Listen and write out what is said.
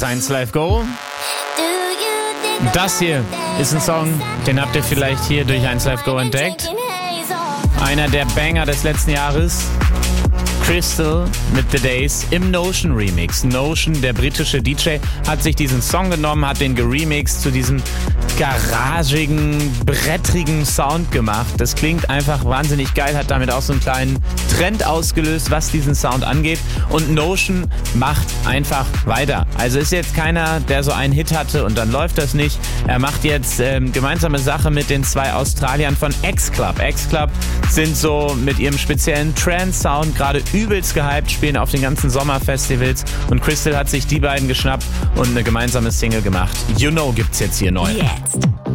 1 Live Go. Das hier ist ein Song, den habt ihr vielleicht hier durch 1 Live Go entdeckt. Einer der Banger des letzten Jahres. Crystal mit The Days im Notion Remix. Notion, der britische DJ, hat sich diesen Song genommen, hat den geremixed zu diesem garagigen, brettrigen Sound gemacht. Das klingt einfach wahnsinnig geil, hat damit auch so einen kleinen Trend ausgelöst, was diesen Sound angeht. Und Notion macht einfach weiter. Also ist jetzt keiner, der so einen Hit hatte und dann läuft das nicht. Er macht jetzt gemeinsame Sache mit den 2 Australiern von X-Club. X-Club sind so mit ihrem speziellen Trance-Sound gerade übelst gehypt, spielen auf den ganzen Sommerfestivals und Crystal hat sich die beiden geschnappt und eine gemeinsame Single gemacht. You Know gibt's jetzt hier neu. Jetzt